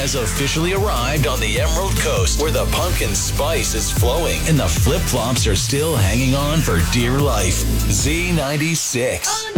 has officially arrived on the Emerald Coast, where the pumpkin spice is flowing and the flip-flops are still hanging on for dear life. Z96.